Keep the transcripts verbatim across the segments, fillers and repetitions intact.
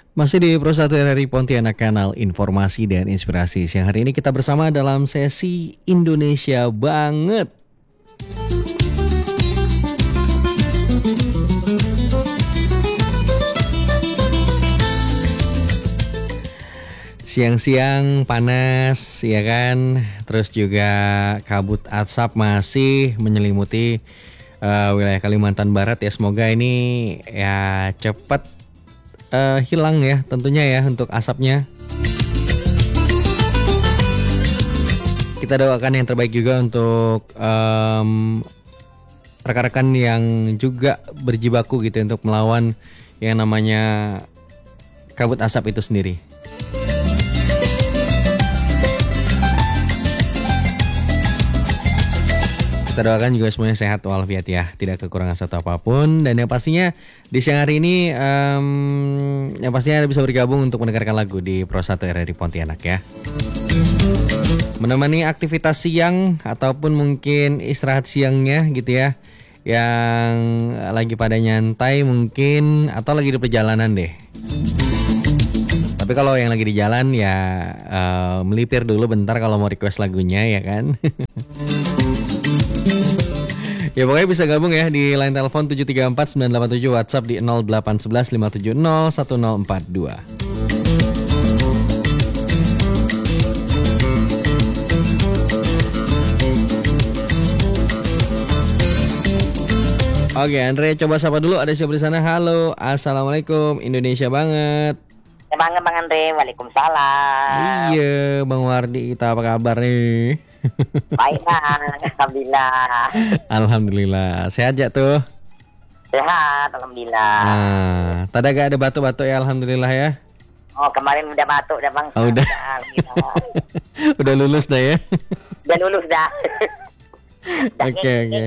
Masih di Pro satu R R I Pontianak, kanal informasi dan inspirasi. Siang hari ini kita bersama dalam sesi Indonesia Banget. Siang-siang panas ya kan, terus juga kabut asap masih menyelimuti uh, wilayah Kalimantan Barat ya. Semoga ini ya cepat uh, hilang ya tentunya ya untuk asapnya. Kita doakan yang terbaik juga untuk um, rekan-rekan yang juga berjibaku gitu untuk melawan yang namanya kabut asap itu sendiri. Kita doakan juga semuanya sehat walafiat ya, tidak kekurangan satu apapun. Dan yang pastinya di siang hari ini um, yang pastinya Anda bisa bergabung untuk mendengarkan lagu di Pro satu R R I Pontianak ya. Menemani aktivitas siang ataupun mungkin istirahat siangnya gitu ya, yang lagi pada nyantai mungkin atau lagi di perjalanan deh. Tapi kalau yang lagi di jalan ya uh, melipir dulu bentar kalau mau request lagunya ya kan. Ya pokoknya bisa gabung ya di line telepon tujuh tiga empat sembilan delapan tujuh, WhatsApp di nol delapan satu satu lima tujuh nol satu nol empat dua. Oke, Andre coba sapa dulu, ada siapa di sana? Halo, assalamualaikum, Indonesia Banget. Banget Bang Andre, waalaikumsalam. Iya, Bang Wardi, kita apa kabar nih? Baik Bang, alhamdulillah. Alhamdulillah, sehat ya tuh? Sehat, alhamdulillah. Nah, tadi agak ada batuk-batuk ya, alhamdulillah ya. Oh kemarin udah batuk dah Bang. Oh, udah. Udah lulus dah ya? Udah lulus dah. Oke oke.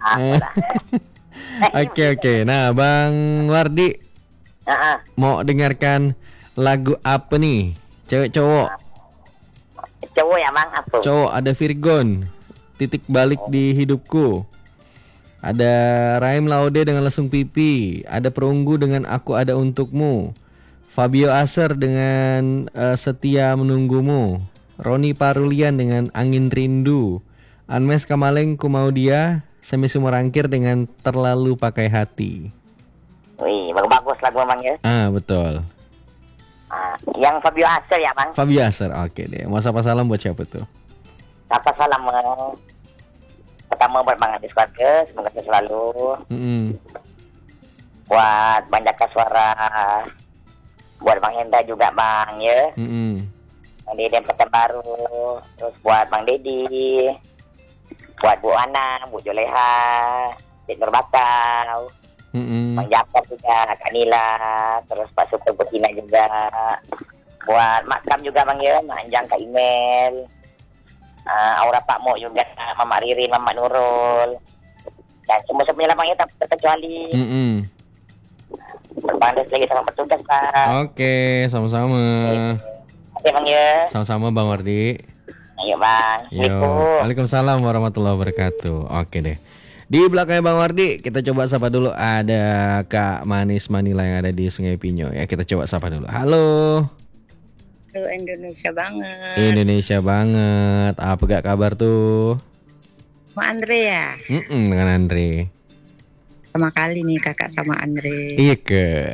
Oke oke. Nah, Bang Wardi, uh-uh. mau dengarkan lagu apa nih? Cewek cowok? Cowok ya Bang, apa? Cowok, ada Virgon, Titik Balik oh. Di Hidupku. Ada Raim Laude dengan Lesung Pipi. Ada Perunggu dengan Aku Ada Untukmu. Fabio Aser dengan uh, Setia Menunggumu. Roni Parulian dengan Angin Rindu. Anmes Kamaleng Ku Mau Dia. Semi Sumorangkir dengan Terlalu Pakai Hati. Wih, bagus lagu Bang ya. Ah, betul. Ah, yang Fabio Aser ya Bang. Fabio Aser, oke deh. Mau sapa salam buat siapa tuh? Sapa salam pertama buat Bang Adi keluarga, semoga selalu. Mm-hmm. Buat Bang Jaka Suara, buat Bang Hendra juga Bang ya. Mm-hmm. Bang Dede Pekan Baru, terus buat Bang Dedi, buat Bu Ana, Bu Joleha, Cik Nur Bakau. Mm-hmm. Bang Jakar juga, Kak Nila, terus Pak Super Betina juga. Buat Mak Kam juga Bang ya, Mak Anjang Kak Email. Uh, Aura Pak Mo juga, Mama Ririn, Mama Nurul. Dan semua-semuanya lah Bang ya, tak terkecuali. Mm-hmm. Bang Des lagi sama petugas Pak. Oke, sama-sama. Oke Bang ya. Sama-sama Bang Wardi. Ayo Bang. Yo. Waalaikumsalam warahmatullahi wabarakatuh. Oke deh. Di belakangnya Bang Wardi, kita coba sapa dulu. Ada Kak Manis Manila yang ada di Sungai Pinyo. Ya, kita coba sapa dulu. Halo. Halo Indonesia Banget. Indonesia Banget. Apa gak kabar tuh? Sama Andre ya? Mm-mm, dengan Andre. Sama kali nih kakak sama Andre. Iya ke.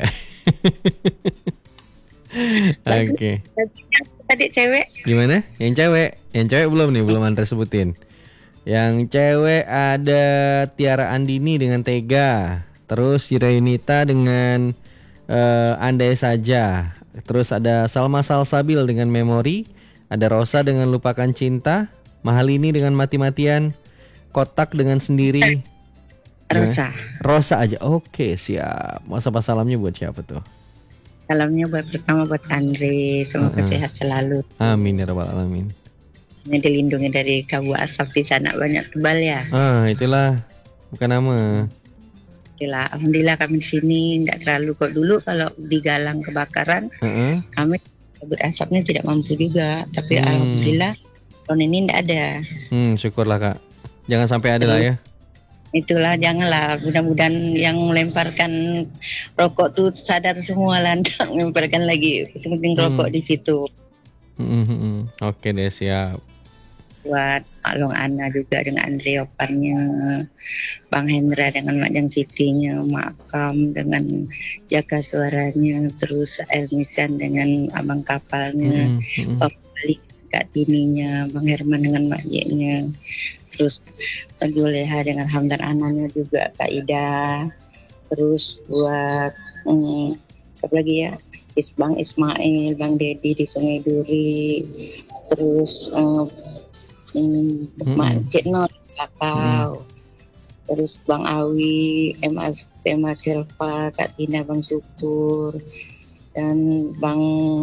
Oke. Okay. Tadi cewek. Gimana? Yang cewek? Yang cewek belum nih, belum Andre sebutin. Yang cewek ada Tiara Andini dengan Tega. Terus Yurainita dengan uh, Andai Saja. Terus ada Salma Salsabil dengan Memori. Ada Rosa dengan Lupakan Cinta. Mahalini dengan Mati-Matian. Kotak dengan Sendiri. Rosa. Rosa aja. Oke, siap. Mau sapa salamnya buat siapa tuh? Salamnya buat pertama buat Andre. Semoga uh-huh. sehat selalu. Amin ya rabbal alamin. Ini dilindungi dari kabut asap di sana banyak tebal ya. Ah, itulah. Bukan nama. Itulah. Alhamdulillah kami di sini tidak terlalu kok dulu kalau digalang kebakaran. Uh-huh. Kami kabut asapnya tidak mampu juga. Tapi hmm. alhamdulillah tahun ini tidak ada. Hmm, syukurlah Kak. Jangan sampai ada lah ya. itulah janganlah, mudah-mudahan yang melemparkan rokok tuh sadar semua lah, tidak melemparkan lagi penting rokok Hmm. di situ. Hmm, hmm, hmm. Oke deh, siap. Buat Mak Long Ana juga dengan Andre Opannya, Bang Hendra dengan Mak Jang Sitinya, Mak Kam dengan jaga suaranya, terus Elmisan dengan abang kapalnya, Hmm, hmm, Pak Balik Kak Tininya, Bang Herman dengan Mak Jeknya, terus Pak Juleha dengan Hamdan Ananya juga, Kak Ida, terus buat hmm, apa lagi ya, Is- Bang Ismail, Bang Dedi di Sungai Duri, terus eh, Hmm, Mak hmm, Cik Nur hmm, Kakao, terus Bang Awi, Emas Emas Selva, Kak Tina, Bang Syukur, dan Bang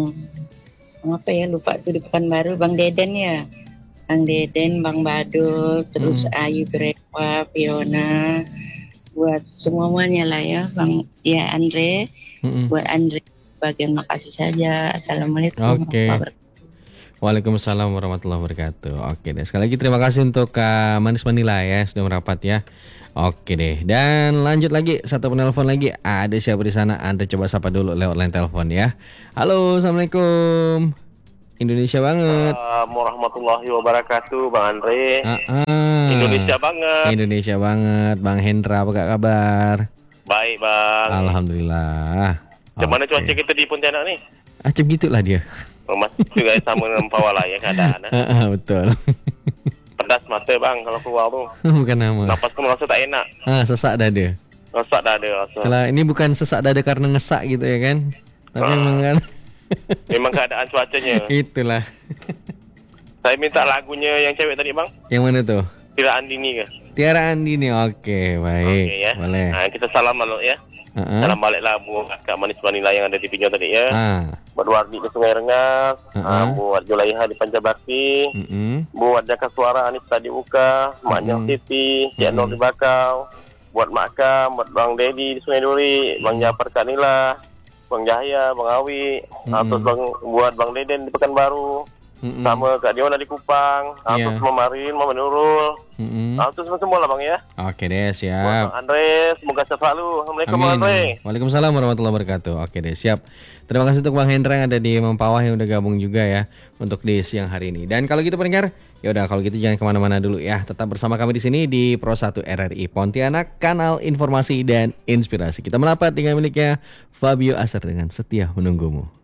apa ya lupa tuh di Pekanbaru, Bang Deden ya, Bang Deden, Bang Badul, terus hmm, Ayu Grepa, Fiona, buat semuanya lah ya, Bang ya Andre, hmm. buat Andre bagian makasih saja. Assalamualaikum warahmatullahi Oke. wabarakatuh. Waalaikumsalam warahmatullahi wabarakatuh. Oke deh. Sekali lagi terima kasih untuk Kak Manis Manila ya sudah merapat ya. Oke deh. Dan lanjut lagi satu penelpon lagi. Ada siapa di sana? Anda coba sapa dulu lewat line telepon ya. Halo, assalamualaikum. Indonesia banget. Assalamualaikum warahmatullahi wabarakatuh, Bang Andre. Ah, ah. Indonesia banget. Indonesia banget. Bang Hendra apa kabar? Baik, Bang. Alhamdulillah. Gimana Oke. cuaca kita di Pontianak nih? Acem gitulah dia. Oh, masih juga sama dengan Pawala ya keadaan. Ah, ah, betul. Pedas mata, Bang, kalau keluar tuh. Bukan nama. Napas tuh merasa tak enak. Ah, sesak dada. Rosak dah ada rasa. Kalau ini bukan sesak dada karena ngesak gitu ya kan? Tapi Ah. memang kan Memang keadaan cuacanya. itulah. Saya minta lagunya yang cewek tadi, Bang. Yang mana tuh? Tiara Andini ke? Tiara Andini. Oke, baik. Oke ya. Boleh. Nah, kita salam malu ya. Heeh. Salam baliklah buat Kak Manis Manila yang ada di Pinjau tadi ya. Ah. Buat Wardi di Sungai Rengas, Uh-uh. ah, buat Julaiha di Pancabakti, Mm-mm. buat Jaka Suara Anissa di Uka, Mak Nyang Mm-mm. Siti, Cik Nur Mm-mm. di Bakau, buat Mak Kam, buat Bang Dedi di Sungai Duri, Bang Japar Kak Nila, Bang Jahya, Bang Awi, ah, Mm-mm. terus bang, buat Bang Deden di Pekanbaru, Mm-mm. sama Kak Diona di Kupang, ah, Iya. terus Mama Marin, Mama Nurul, Mm-mm. ah, terus semua lah Bang ya. Oke deh, Buat siap. Bang Andre, semoga sehat selalu. Assalamualaikum Bang Andre. Amin. Waalaikumsalam warahmatullahi wabarakatuh. Oke deh, siap. Terima kasih untuk Bang Hendra yang ada di Mempawah yang udah gabung juga ya untuk di siang hari ini. Dan kalau gitu pendengar, ya udah kalau gitu jangan kemana-mana dulu ya. Tetap bersama kami di sini di Pro satu R R I Pontianak, kanal informasi dan inspirasi. Kita merapat dengan miliknya Fabio Asar dengan Setia Menunggumu.